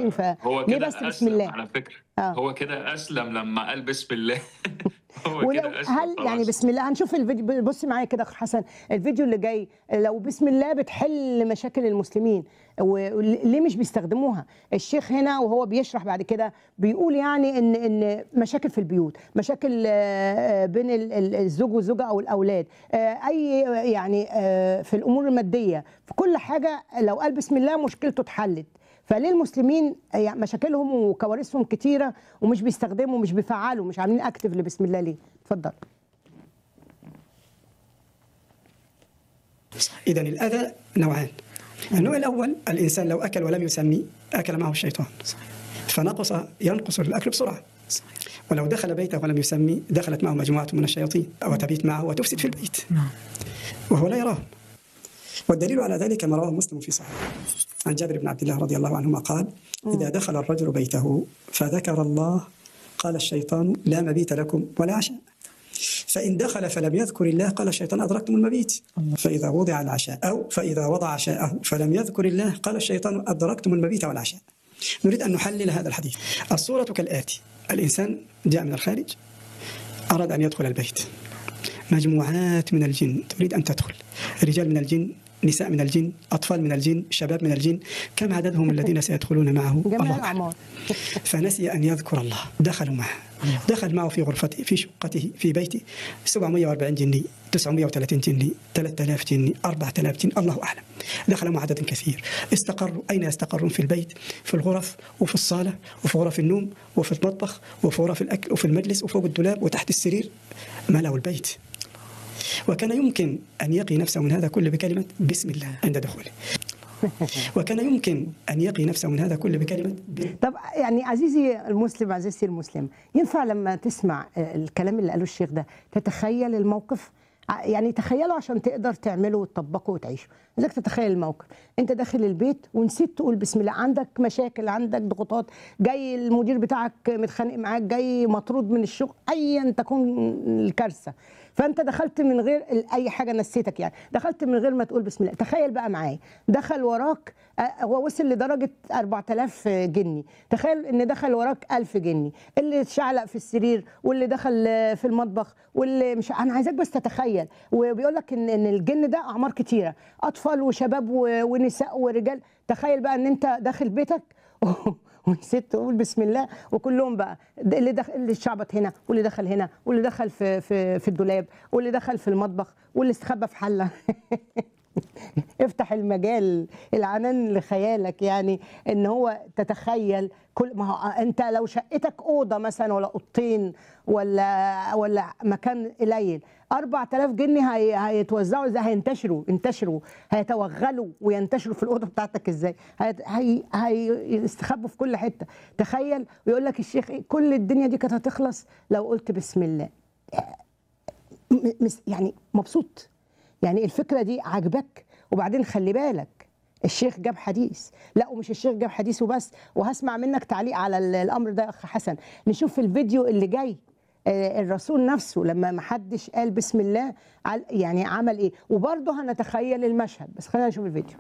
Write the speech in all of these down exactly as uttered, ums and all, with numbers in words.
المسلمين، هو فليه كده بس بسم أسلم الله؟ على فكرة، آه. هو كده أسلم لمّا قال بسم الله هو ولو كده أسلم هل يعني خلاص. بسم الله هنشوف الفيديو ب بُص معايا كده أخ حسن، الفيديو اللي جاي لو بسم الله بتحل مشاكل المسلمين و ول ليه مش بيستخدموها؟ الشيخ هنا وهو بيشرح بعد كده بيقول يعني إن إن مشاكل في البيوت، مشاكل آآ بين ال ال الزوج والزوجة أو الأولاد، آآ أي يعني آآ في الأمور المادية، في كل حاجة لو قال بسم الله مشكلته اتحلت. فليه المسلمين يع مشاكلهم وكوارثهم كتيرة ومش بيستخدموا، مش بيفعّلوا، مش عاملين active لبسم الله ليه؟ اتفضل. إذًا الأذى نوعان، النوع الأول الإنسان لو أكل ولم يسمي أكل معه الشيطان، فنقص ينقص الأكل بسرعة، ولو دخل بيته ولم يسمي دخلت معه مجموعة من الشياطين وتبيت معه وتفسد في البيت وهو لا يراهم. والدليل على ذلك ما رواه مسلم في صحيحه عن جابر بن عبد الله رضي الله عنهما قال: إذا دخل الرجل بيته فذكر الله قال الشيطان لا مبيت لكم ولا عشاء، فإن دخل فلم يذكر الله قال الشيطان أدركتم المبيت، فإذا وضع العشاء أو فإذا وضع عشاءه فلم يذكر الله قال الشيطان أدركتم المبيت والعشاء. نريد أن نحلل هذا الحديث. الصورة كالآتي: الإنسان جاء من الخارج أراد أن يدخل البيت، مجموعات من الجن تريد أن تدخل، رجال من الجن، نساء من الجن، أطفال من الجن، شباب من الجن، كم عددهم الذين سيدخلون معه؟ جميع الأعمار. فنسي أن يذكر الله، دخلوا معه، دخل معه في غرفته في شقته في بيته سبعمائة وأربعين جني، تسعمائة وثلاثين جني، ثلاثة آلاف جني، أربعة آلاف جني، الله أعلم. دخلوا مع عدد كثير، استقروا. أين يستقرون؟ في البيت، في الغرف وفي الصالة وفي غرف النوم وفي المطبخ وفي غرف الأكل وفي المجلس وفوق الدولاب وتحت السرير، ملأوا البيت. وكان يمكن أن يقي نفسه من هذا كله بكلمة بسم الله عند دخوله. وكان يمكن أن يقي نفسه من هذا كله بكلمة ب... طب يعني عزيزي المسلم، عزيزتي المسلم، ينفع لما تسمع الكلام اللي قاله الشيخ ده تتخيل الموقف؟ يعني تخيله عشان تقدر تعمله وتطبقه وتعيشه. عايزك تتخيل الموقف، انت داخل البيت ونسيت تقول بسم الله، عندك مشاكل، عندك ضغوطات، جاي المدير بتاعك متخانق معاك، جاي مطرود من الشغل، ايا تكون الكارثه، فانت دخلت من غير اي حاجه نسيتك، يعني دخلت من غير ما تقول بسم الله. تخيل بقى معايا دخل وراك، هو وصل لدرجه أربعة آلاف جني، تخيل ان دخل وراك ألف جني، اللي اتشعلق في السرير واللي دخل في المطبخ واللي مش، انا عايزاك بس تتخيل. وبيقول لك ان ان الجن ده اعمار كتيره، اطفال وشباب ونساء ورجال. تخيل بقى ان انت داخل بيتك ونسيت تقول بسم الله، وكلهم بقى اللي دخل، اللي اتشعبط هنا واللي دخل هنا واللي دخل في في في الدولاب واللي دخل في المطبخ واللي استخبى في حله افتح المجال العنان لخيالك، يعني ان هو تتخيل كل ما هو انت لو شقتك اوضه مثلا ولا اوضتين ولا ولا مكان قليل، أربعة آلاف جنيه هي هيتوزعوا ازاي؟ هينتشروا ينتشروا هيتوغلوا وينتشروا في الاوضه بتاعتك ازاي؟ هي هيستخبوا في كل حته. تخيل. ويقول لك الشيخ إيه؟ كل الدنيا دي كانت هتخلص لو قلت بسم الله. يعني مبسوط، يعني الفكره دي عجبك. وبعدين خلي بالك الشيخ جاب حديث، لا ومش الشيخ جاب حديث وبس، وهسمع منك تعليق على الامر ده يا اخ حسن. نشوف الفيديو اللي جاي، الرسول نفسه لما ما حدش قال بسم الله يعني عمل ايه، وبرضه هنتخيل المشهد. بس خلينا نشوف الفيديو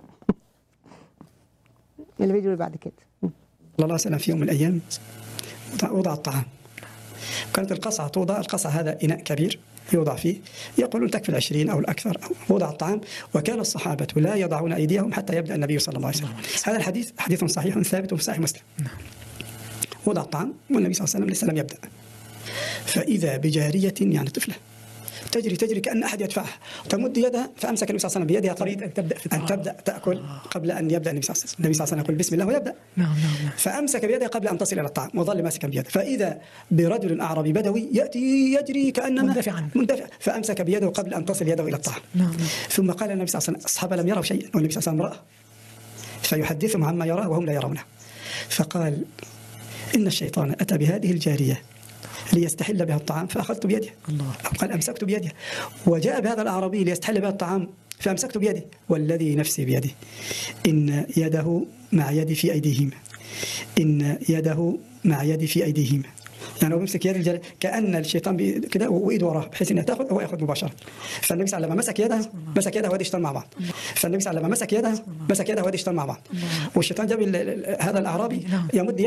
الفيديو اللي بعد كده. الله عليه وسلم في يوم من الايام وضع الطعام، كانت القصعة توضع، القصعة هذا إناء كبير يوضع فيه، يقولون تكفي العشرين أو الأكثر، أو وضع الطعام. وكان الصحابة لا يضعون أيديهم حتى يبدأ النبي صلى الله عليه وسلم. هذا الحديث حديث صحيح ثابت في صحيح مسلم. وضع الطعام والنبي صلى الله عليه وسلم لسه لم يبدأ، فإذا بجارية يعني طفلة تجري تجري كأن أحد يدفعها، تمد يدها، فأمسك النبي صلى الله عليه وسلم بيدها تريد أن تبدأ في أن تبدأ تأكل قبل أن يبدأ النبي صلى الله عليه وسلم. النبي صلى الله عليه وسلم يقول بسم الله ويبدأ. نعم نعم. فأمسك بيدها قبل أن تصل إلى الطعام وظل ماسكا بيده، فإذا برجل أعرابي بدوي يأتي يجري كأنما مندفعا مندفع، فأمسك بيده قبل أن تصل يده إلى الطعام. نعم. ثم قال النبي صلى الله عليه وسلم الصحابة لم يروا شيئا والنبي صلى الله عليه وسلم رأى، فيحدثهم عما يراه وهم لا يرونه. فقال إن الشيطان أتى بهذه الجارية ليستحل بها الطعام فأخذت بيدها، الله. أو قال أمسكت بيدها، وجاء بهذا الأعرابي ليستحل بها الطعام فأمسكت بيده، والذي نفسي بيده إن يده مع يدي في أيديهما، إن يده مع يدي في أيديهما، يعني هو بيمسك يد الجارية كأن الشيطان بي- كده وإيده وراه بحيث إنها تاخذ هو ياخذ مباشرة. فالنبي صلى الله عليه وسلم لما مسك يدها مسك يدها وهذه اشتغل مع بعض. فالنبي صلى الله عليه وسلم لما مسك يدها مسك يدها وهذه اشتغل مع بعض. والشيطان جاب ال- ال- هذا الأعرابي يمد